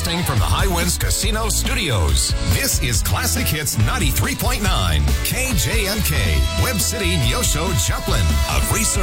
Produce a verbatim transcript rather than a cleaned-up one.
Broadcasting from the Highwinds Casino Studios. This is Classic Hits ninety-three point nine. K J M K. Web City, Neosho, Joplin. A research